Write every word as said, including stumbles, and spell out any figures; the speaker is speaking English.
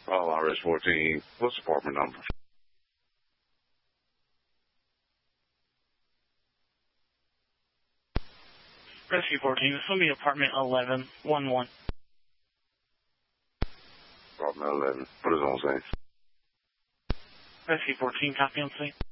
Oh, I R S fourteen. What's the apartment number? Rescue fourteen, this will be apartment eleven one one. Apartment eleven. What is it on scene? Rescue fourteen, copy on scene.